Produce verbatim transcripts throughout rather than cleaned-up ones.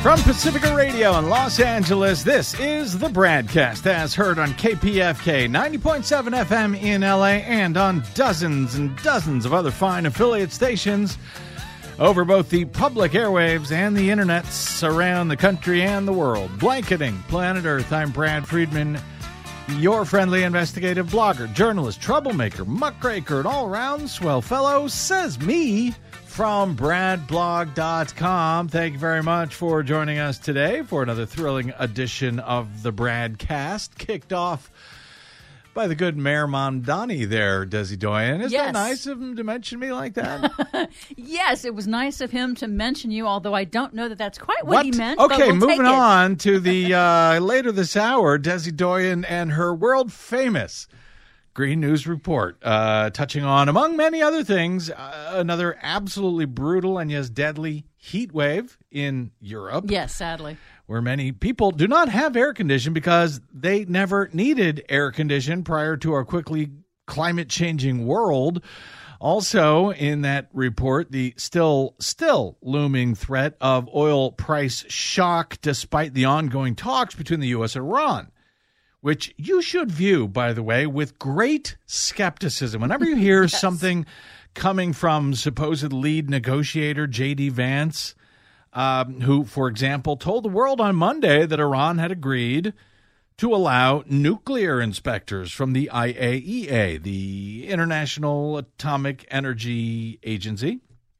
From Pacifica Radio in Los Angeles, this is the Bradcast, as heard on K P F K ninety point seven F M in L A and on dozens and dozens of other fine affiliate stations over both the public airwaves and the internets around the country and the world. Blanketing planet Earth, I'm Brad Friedman, your friendly investigative blogger, journalist, troublemaker, muckraker, and all-around swell fellow, says me, from brad blog dot com. Thank you very much for joining us today for another thrilling edition of the Bradcast, kicked off by the good Mayor Mamdani there, Desi Doyen. Is yes. that nice of him to mention me like that? Yes, it was nice of him to mention you, although I don't know that that's quite what, what? he meant. Okay, but we'll moving take on to the uh, later this hour, Desi Doyen and her world-famous Green News Report, uh, touching on, among many other things, uh, another absolutely brutal and yes, deadly heat wave in Europe. Yes, sadly. Where many people do not have air conditioning because they never needed air conditioning prior to our quickly climate-changing world. Also, in that report, the still, still looming threat of oil price shock despite the ongoing talks between the U S and Iran, which you should view, by the way, with great skepticism. Whenever you hear yes. something coming from supposed lead negotiator J D Vance, um, who, for example, told the world on Monday that Iran had agreed to allow nuclear inspectors from the I A E A, the International Atomic Energy Agency,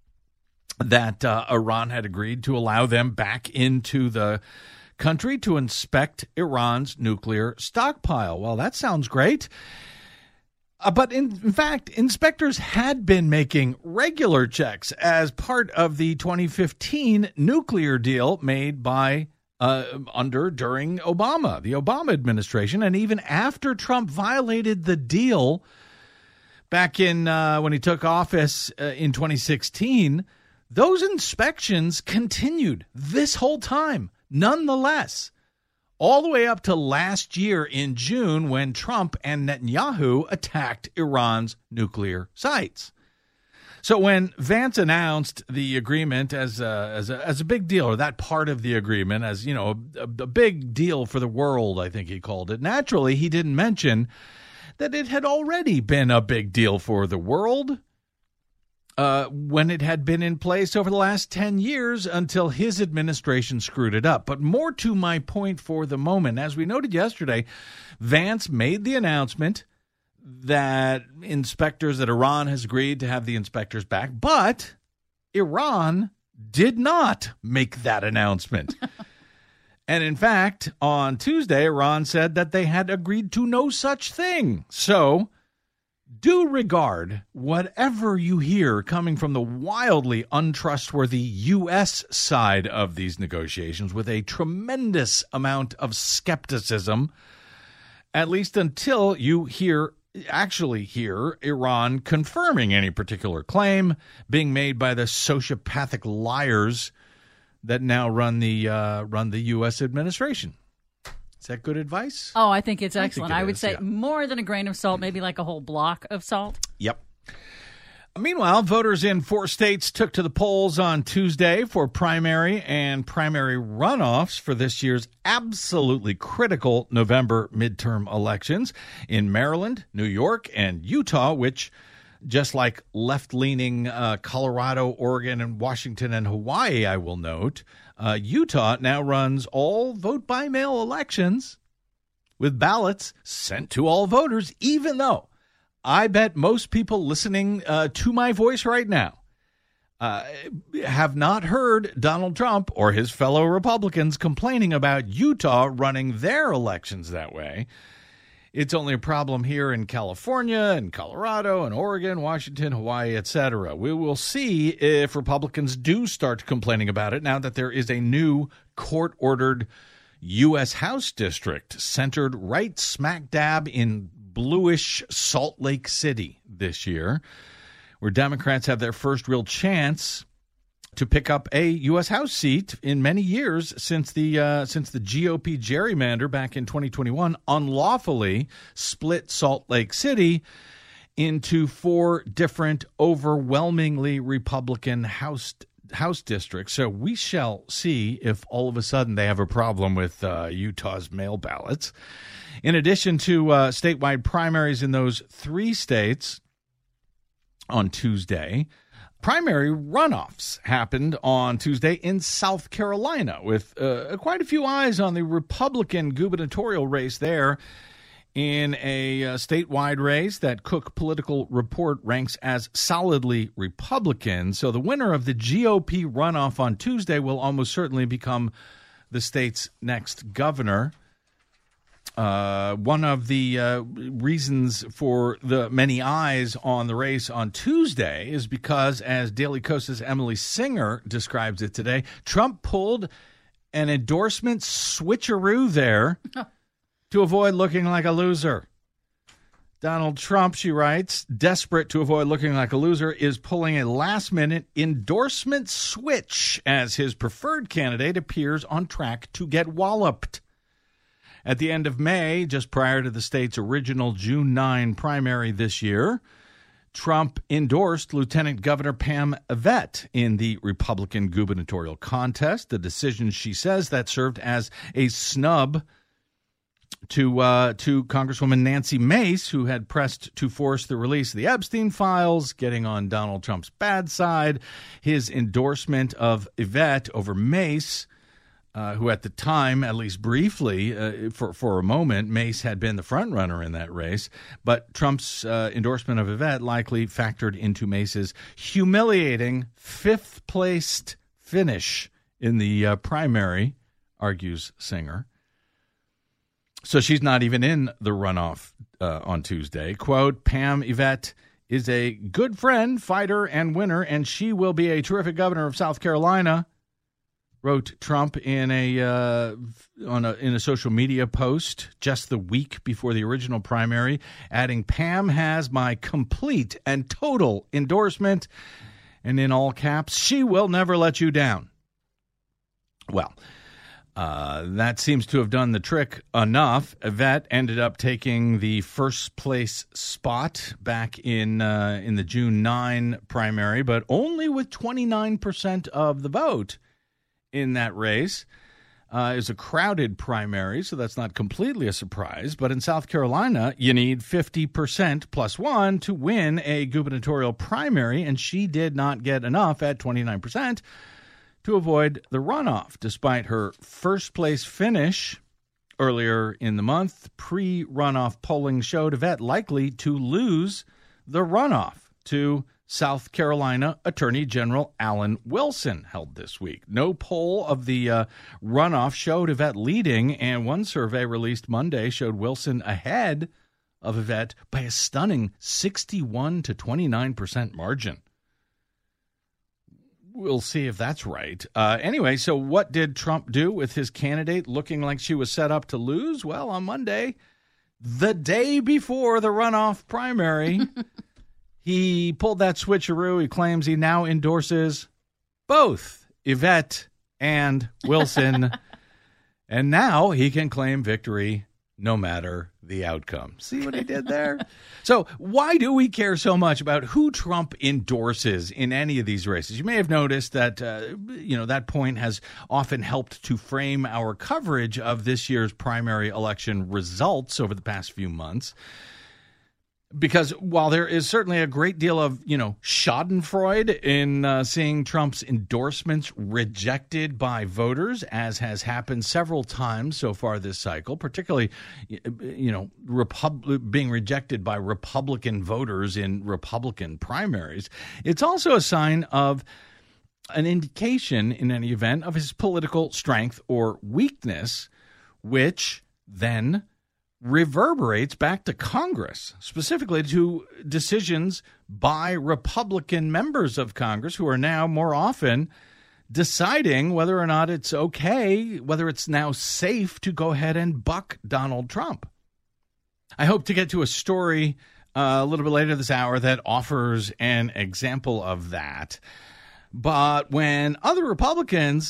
that uh, Iran had agreed to allow them back into the country to inspect Iran's nuclear stockpile. Well, that sounds great. Uh, but in, in fact, inspectors had been making regular checks as part of the twenty fifteen nuclear deal made by uh, under during Obama, the Obama administration, and even after Trump violated the deal back in uh, when he took office uh, in twenty sixteen, those inspections continued this whole time. Nonetheless, all the way up to last year in June when Trump and Netanyahu attacked Iran's nuclear sites. So when Vance announced the agreement as a, as a, as a big deal, or that part of the agreement as, you know, a, a big deal for the world, I think he called it, naturally he didn't mention that it had already been a big deal for the world Uh, when it had been in place over the last ten years until his administration screwed it up. But more to my point for the moment, as we noted yesterday, Vance made the announcement that inspectors, that Iran has agreed to have the inspectors back, but Iran did not make that announcement. And in fact, on Tuesday, Iran said that they had agreed to no such thing. So do regard whatever you hear coming from the wildly untrustworthy U S side of these negotiations with a tremendous amount of skepticism, at least until you hear, actually hear, Iran confirming any particular claim being made by the sociopathic liars that now run the uh, run the U S administration. Is that good advice? Oh, I think it's excellent. I, think it I would is, say yeah. more than a grain of salt, maybe like a whole block of salt. Yep. Meanwhile, voters in four states took to the polls on Tuesday for primary and primary runoffs for this year's absolutely critical November midterm elections in Maryland, New York, and Utah, which, just like left-leaning uh, Colorado, Oregon, and Washington and Hawaii, I will note, uh, Utah now runs all vote-by-mail elections with ballots sent to all voters, even though I bet most people listening uh, to my voice right now uh, have not heard Donald Trump or his fellow Republicans complaining about Utah running their elections that way. It's only a problem here in California and Colorado and Oregon, Washington, Hawaii, et cetera. We will see if Republicans do start complaining about it now that there is a new court-ordered U S House district centered right smack dab in bluish Salt Lake City this year, where Democrats have their first real chance to pick up a U S House seat in many years since the uh, since the G O P gerrymander back in twenty twenty-one unlawfully split Salt Lake City into four different overwhelmingly Republican House House districts. So we shall see if all of a sudden they have a problem with uh, Utah's mail ballots. In addition to uh, statewide primaries in those three states on Tuesday, primary runoffs happened on Tuesday in South Carolina, with uh, quite a few eyes on the Republican gubernatorial race there in a uh, statewide race that Cook Political Report ranks as solidly Republican. So the winner of the G O P runoff on Tuesday will almost certainly become the state's next governor. Uh, one of the uh, reasons for the many eyes on the race on Tuesday is because, as Daily Kost's Emily Singer describes it today, Trump pulled an endorsement switcheroo there to avoid looking like a loser. Donald Trump, she writes, desperate to avoid looking like a loser, is pulling a last-minute endorsement switch as his preferred candidate appears on track to get walloped. At the end of May, just prior to the state's original June ninth primary this year, Trump endorsed Lieutenant Governor Pam Yvette in the Republican gubernatorial contest, a decision, she says, that served as a snub to uh, to Congresswoman Nancy Mace, who had pressed to force the release of the Epstein files, getting on Donald Trump's bad side. His endorsement of Yvette over Mace, uh, who at the time, at least briefly, uh, for, for a moment, Mace had been the front runner in that race. But Trump's uh, endorsement of Yvette likely factored into Mace's humiliating fifth-placed finish in the uh, primary, argues Singer. So she's not even in the runoff uh, on Tuesday. Quote, Pam Yvette is a good friend, fighter, and winner, and she will be a terrific governor of South Carolina, wrote Trump in a uh, on a in a social media post just the week before the original primary, adding, Pam has my complete and total endorsement, and in all caps, she will never let you down. Well, Uh, that seems to have done the trick enough. Yvette ended up taking the first place spot back in uh, in the June ninth primary, but only with twenty-nine percent of the vote in that race. Uh, it's a crowded primary, so that's not completely a surprise. But in South Carolina, you need fifty percent plus one to win a gubernatorial primary, and she did not get enough at twenty-nine percent. To avoid the runoff. Despite her first-place finish earlier in the month, pre-runoff polling showed Yvette likely to lose the runoff to South Carolina Attorney General Alan Wilson, held this week. No poll of the uh, runoff showed Yvette leading, and one survey released Monday showed Wilson ahead of Yvette by a stunning sixty-one to twenty-nine percent margin. We'll see if that's right. Uh, anyway, so what did Trump do with his candidate looking like she was set up to lose? Well, on Monday, the day before the runoff primary, he pulled that switcheroo. He claims he now endorses both Yvette and Wilson. And now he can claim victory no matter the outcome. See what he did there? So why do we care so much about who Trump endorses in any of these races? You may have noticed that, uh, you know, that point has often helped to frame our coverage of this year's primary election results over the past few months. Because while there is certainly a great deal of, you know, schadenfreude in uh, seeing Trump's endorsements rejected by voters, as has happened several times so far this cycle, particularly, you know, Repub- being rejected by Republican voters in Republican primaries, it's also a sign of an indication, in any event, of his political strength or weakness, which then reverberates back to Congress, specifically to decisions by Republican members of Congress who are now more often deciding whether or not it's okay, whether it's now safe to go ahead and buck Donald Trump. I hope to get to a story uh, a little bit later this hour that offers an example of that. But when other Republicans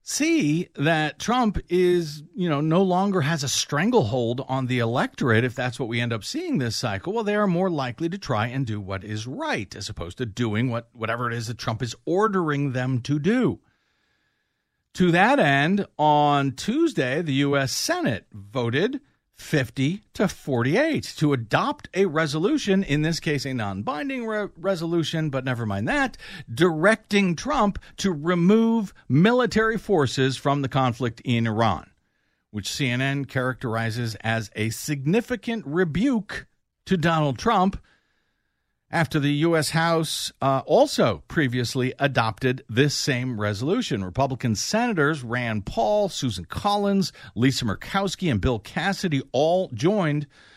see that Trump is, you know, no longer has a stranglehold on the electorate, if that's what we end up seeing this cycle, well, they are more likely to try and do what is right as opposed to doing what whatever it is that Trump is ordering them to do. To that end, on Tuesday, the U S Senate voted fifty to forty-eight to adopt a resolution, in this case a non-binding re- resolution, but never mind that, directing Trump to remove military forces from the conflict in Iran, which C N N characterizes as a significant rebuke to Donald Trump after the U S House uh, also previously adopted this same resolution. Republican Senators Rand Paul, Susan Collins, Lisa Murkowski, and Bill Cassidy all joined